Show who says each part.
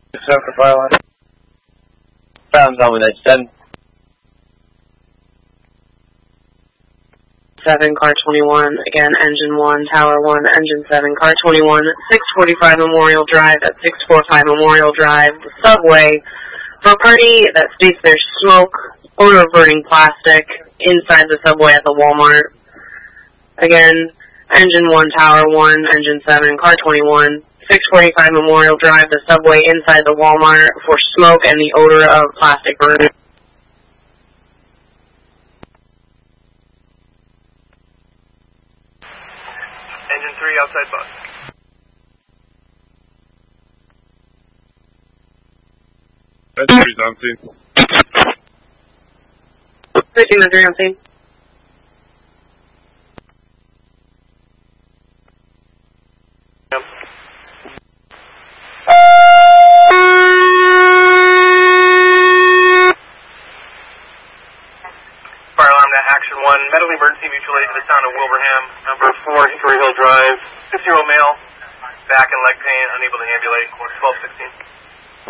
Speaker 1: Soka Pilot. Found on with edge 10.
Speaker 2: 7, car 21, again, engine 1, tower 1, engine 7, car 21, 645 Memorial Drive at 645 Memorial Drive, the subway, for a party that states there's smoke, odor of burning plastic, inside the subway at the Walmart. Again, engine 1, tower 1, engine 7, car 21, 645 Memorial Drive, the subway inside the Walmart for smoke and the odor of plastic burning.
Speaker 3: Engine 3 outside bus.
Speaker 4: Engine 3's on scene.
Speaker 2: 13 to 3 on scene.
Speaker 3: Yep. Fire alarm to Action 1. Medical emergency mutual aid to the town of Wilbraham. Number 4, Hickory Hill Drive. 6-year-old male. Back and leg pain, unable to ambulate. 1216.